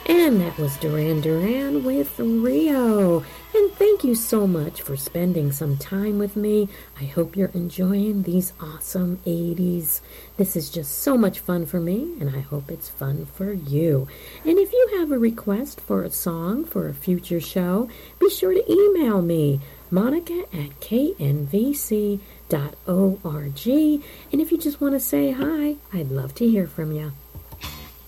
And that was Duran Duran with Rio. And thank you so much for spending some time with me. I hope you're enjoying these awesome 80s. This is just so much fun for me, and I hope it's fun for you. And if you have a request for a song for a future show, be sure to email me, monica@knvc.org. And if you just want to say hi, I'd love to hear from you.